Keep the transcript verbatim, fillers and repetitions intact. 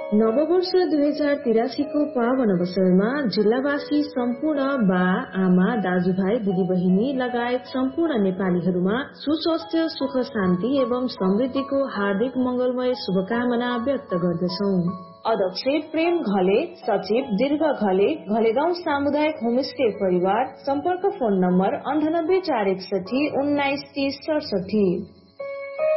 नववर्ष दुई हजार तिरासी को पावन अवसरमा जिल्लावासी सम्पूर्ण बा आमा दाजुभाइ दिदीबहिनी लगायत सम्पूर्ण नेपालीहरूमा सुस्वास्थ्य सुख शान्ति एवं समृद्धिको हार्दिक मंगलमय शुभकामना व्यक्त गर्दछौ। अध्यक्ष प्रेम घले, सचिव दीर्घ घले, घलेगाउँ सामुदायिक होमस्टे परिवार। सम्पर्क फोन नम्बर अन्ठानब्बे चार एकसठी उन्नाइस तीस सडसठी।